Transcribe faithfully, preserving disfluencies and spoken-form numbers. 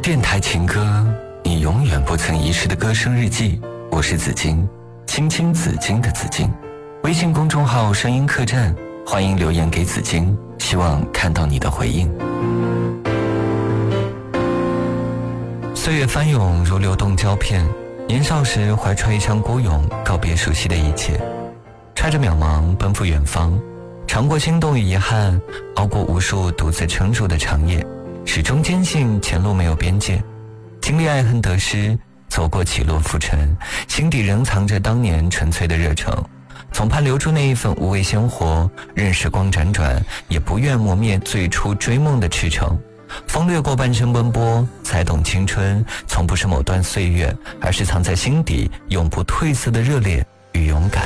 电台情歌，你永远不曾遗失的歌声日记。我是紫金，青青紫金的紫金。微信公众号声音客栈，欢迎留言给紫金，希望看到你的回应。岁月翻涌如流动胶片，年少时怀揣一腔孤勇，告别熟悉的一切，揣着渺茫奔赴远方，尝过心动与遗憾，熬过无数独自撑住的长夜，始终坚信前路没有边界，经历爱恨得失，走过起落浮沉，心底仍藏着当年纯粹的热诚，总盼留住那一份无畏鲜活，任时光辗转，也不愿磨灭最初追梦的赤诚。风掠过半生奔波，才懂青春从不是某段岁月，而是藏在心底永不褪色的热烈与勇敢。